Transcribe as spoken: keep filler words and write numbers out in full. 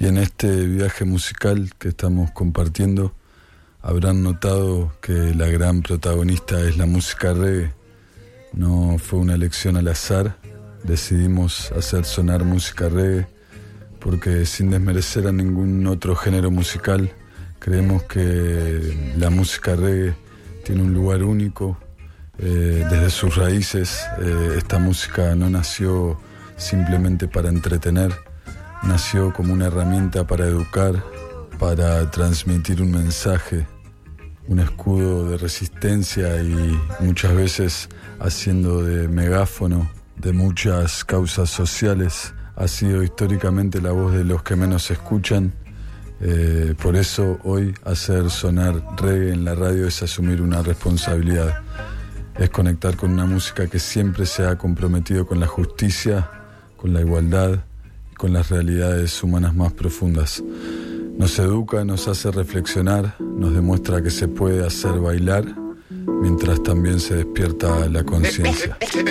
Y en este viaje musical que estamos compartiendo, habrán notado que la gran protagonista es la música reggae. No fue una elección al azar, decidimos hacer sonar música reggae porque, sin desmerecer a ningún otro género musical, creemos que la música reggae tiene un lugar único. Eh, desde sus raíces, eh, esta música no nació simplemente para entretener, nació como una herramienta para educar, para transmitir un mensaje, un escudo de resistencia y muchas veces haciendo de megáfono de muchas causas sociales. Ha sido históricamente la voz de los que menos escuchan. Eh, por eso hoy hacer sonar reggae en la radio es asumir una responsabilidad. Es conectar con una música que siempre se ha comprometido con la justicia, con la igualdad y con las realidades humanas más profundas. Nos educa, nos hace reflexionar, nos demuestra que se puede hacer bailar, mientras también se despierta la conciencia.